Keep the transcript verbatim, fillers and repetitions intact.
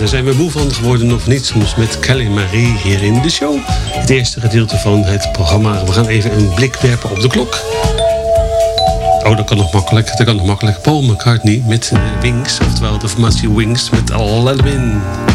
daar zijn we moe van geworden, nog niet. Soms met Kelly Marie hier in de show. Het eerste gedeelte van het programma. We gaan even een blik werpen op de klok. Oh, dat kan nog makkelijk. Dat kan nog makkelijk. Paul McCartney met Wings, oftewel de formatie Wings met Let 'Em In.